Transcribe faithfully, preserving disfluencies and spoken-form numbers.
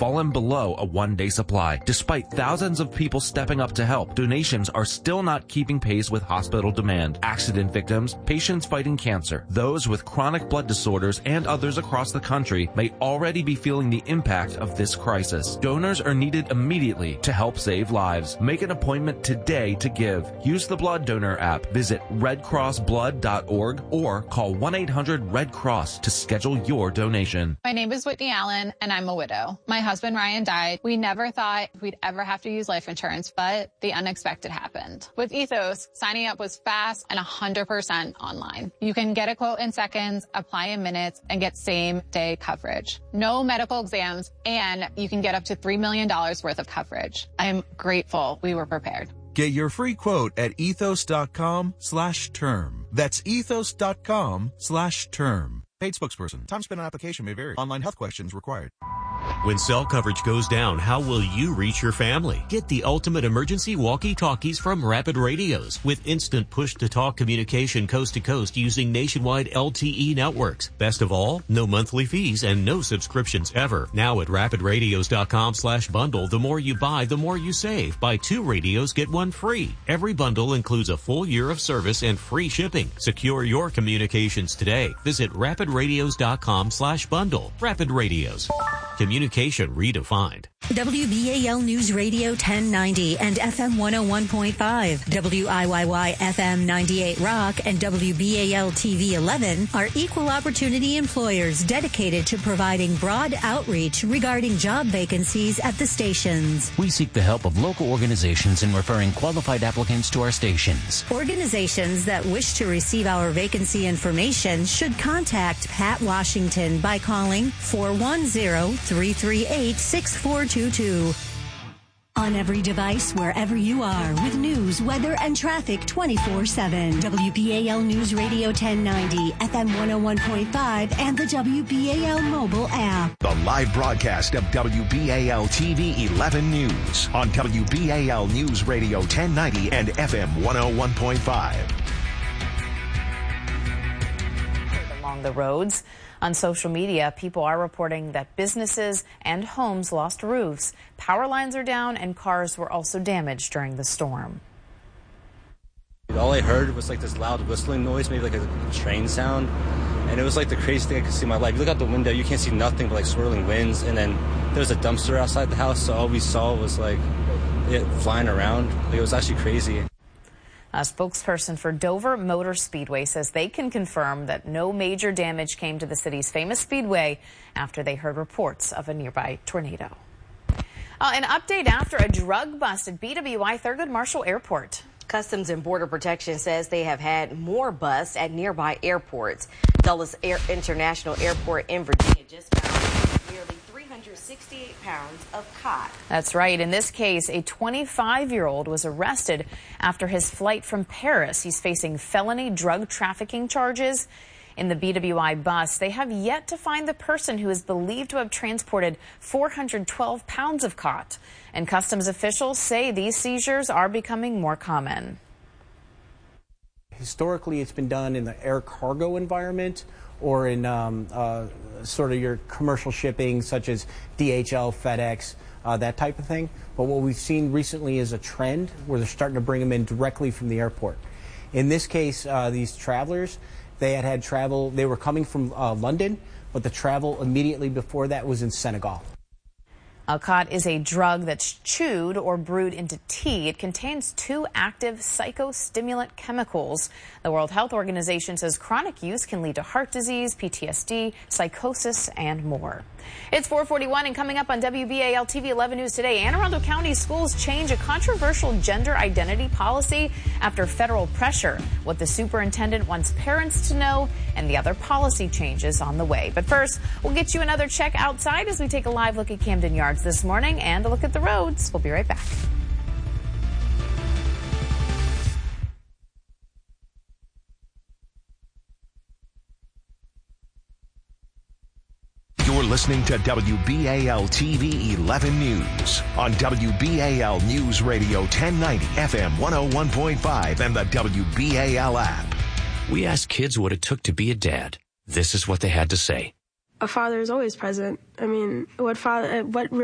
fallen below a one-day supply. Despite thousands of people stepping up to help, donations are still not keeping pace with hospital demand. Accident victims, patients fighting cancer, those with chronic blood disorders, and others across the country may already be feeling the impact of this crisis. Donors are needed immediately to help save lives. Make an appointment today to give. Use the Blood Donor app. Visit red cross blood dot org or call one eight hundred red cross to schedule your donation. My name is Whitney Allen, and I'm a widow. My husband Ryan died. We never thought we'd ever have to use life insurance, but the unexpected happened. With Ethos, signing up was fast and one hundred percent online. You can get a quote in seconds, apply in minutes, and get same-day coverage. No medical exams, and you can get up to three million dollars worth of coverage. I am grateful we were prepared. Get your free quote at ethos.com slash term. That's ethos.com slash term. Paid spokesperson. Time spent on application may vary. Online health questions required. When cell coverage goes down, how will you reach your family? Get the ultimate emergency walkie-talkies from Rapid Radios with instant push-to-talk communication coast to coast using nationwide L T E networks. Best of all, no monthly fees and no subscriptions ever. Now at rapid radios dot com slash bundle, the more you buy, the more you save. Buy two radios, get one free. Every bundle includes a full year of service and free shipping. Secure your communications today. Visit rapid radios dot com slash bundle. Rapid Radios. Communication redefined. W B A L News Radio ten ninety and F M one oh one point five, W I Y Y F M ninety-eight Rock, and W B A L T V eleven are equal opportunity employers dedicated to providing broad outreach regarding job vacancies at the stations. We seek the help of local organizations in referring qualified applicants to our stations. Organizations that wish to receive our vacancy information should contact Pat Washington by calling four one zero, three three eight, six four two two. On every device, wherever you are, with news, weather, and traffic twenty-four seven. W B A L News Radio ten ninety, F M one oh one point five, and the W B A L mobile app. The live broadcast of W B A L T V eleven News on W B A L News Radio ten ninety and F M one oh one point five. Along the roads. On social media, people are reporting that businesses and homes lost roofs, power lines are down, and cars were also damaged during the storm. All I heard was like this loud whistling noise, maybe like a train sound, and it was like the craziest thing I could see in my life. You look out the window, you can't see nothing but like swirling winds, and then there's a dumpster outside the house, so all we saw was like it flying around. Like, it was actually crazy. A spokesperson for Dover Motor Speedway says they can confirm that no major damage came to the city's famous speedway after they heard reports of a nearby tornado. Uh, an update after a drug bust at B W I Thurgood Marshall Airport. Customs and Border Protection says they have had more busts at nearby airports. Dulles Air International Airport in Virginia just found nearly three hundred sixty-eight pounds of pot. That's right. In this case, a twenty-five-year-old was arrested after his flight from Paris. He's facing felony drug trafficking charges. In the B W I bus, they have yet to find the person who is believed to have transported four hundred twelve pounds of pot. And customs officials say these seizures are becoming more common. Historically, it's been done in the air cargo environment or in um, uh, sort of your commercial shipping, such as D H L, FedEx, uh, that type of thing. But what we've seen recently is a trend where they're starting to bring them in directly from the airport. In this case, uh, these travelers, they had had travel, they were coming from uh, London, but the travel immediately before that was in Senegal. Alcott is a drug that's chewed or brewed into tea. It contains two active psychostimulant chemicals. The World Health Organization says chronic use can lead to heart disease, P T S D, psychosis, and more. It's four forty-one, and coming up on W B A L T V eleven News today, Anne Arundel County schools change a controversial gender identity policy after federal pressure. What the superintendent wants parents to know, and the other policy changes on the way. But first, we'll get you another check outside as we take a live look at Camden Yards this morning and a look at the roads. We'll be right back. You're listening to W B A L T V eleven News on W B A L News Radio ten ninety, F M one oh one point five, and the W B A L app. We asked kids what it took to be a dad. This is what they had to say. A father is always present. I mean, what father, what